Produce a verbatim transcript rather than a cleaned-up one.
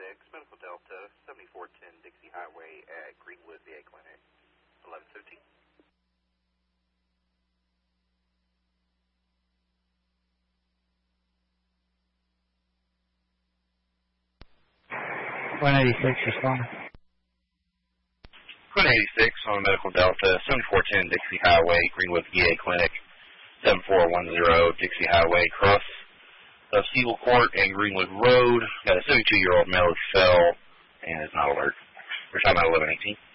six, Medical Delta, seventy-four ten Dixie Highway at Greenwood V A Clinic, eleven fifteen. one eighty-six, respond. one eighty-six on Medical Delta, seventy-four ten Dixie Highway, Greenwood V A Clinic, seven four one zero Dixie Highway, cross of Siegel Court and Greenwood Road. Got a seventy-two-year-old male who fell and is not alert. We're talking about eleven eighteen.